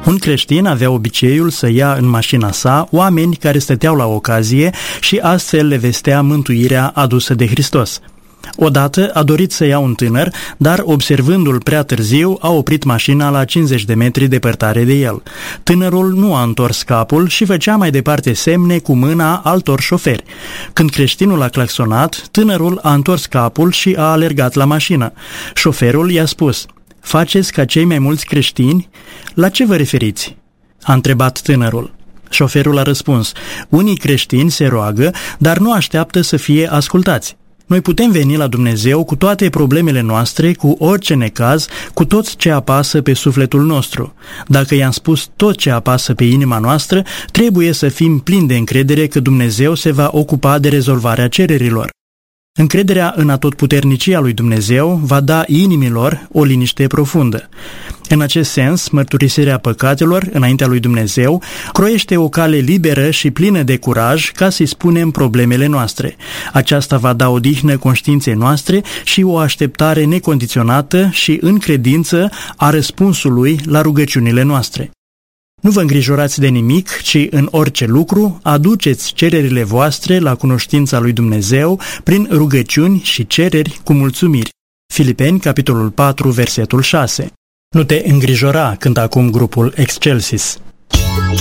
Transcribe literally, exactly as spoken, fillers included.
Un creștin avea obiceiul să ia în mașina sa oameni care stăteau la ocazie și astfel le vestea mântuirea adusă de Hristos. Odată a dorit să ia un tânăr, dar observându-l prea târziu a oprit mașina la cincizeci de metri departare de el. Tânărul nu a întors capul și făcea mai departe semne cu mâna altor șoferi. Când creștinul a claxonat, tânărul a întors capul și a alergat la mașină. Șoferul i-a spus: "Faceți ca cei mai mulți creștini? La ce vă referiți?" a întrebat tânărul. Șoferul a răspuns: "Unii creștini se roagă, dar nu așteaptă să fie ascultați. Noi putem veni la Dumnezeu cu toate problemele noastre, cu orice necaz, cu tot ce apasă pe sufletul nostru. Dacă i-am spus tot ce apasă pe inima noastră, trebuie să fim plini de încredere că Dumnezeu se va ocupa de rezolvarea cererilor. Încrederea în atotputernicia lui Dumnezeu va da inimilor o liniște profundă. În acest sens, mărturisirea păcatelor înaintea lui Dumnezeu croiește o cale liberă și plină de curaj ca să-i spunem problemele noastre. Aceasta va da odihnă conștiinței noastre și o așteptare necondiționată și în credință a răspunsului la rugăciunile noastre. Nu vă îngrijorați de nimic, ci în orice lucru aduceți cererile voastre la cunoștința lui Dumnezeu prin rugăciuni și cereri cu mulțumiri." Filipeni, capitolul patru, versetul șase. Nu te îngrijora, cântă acum grupul Excelsis.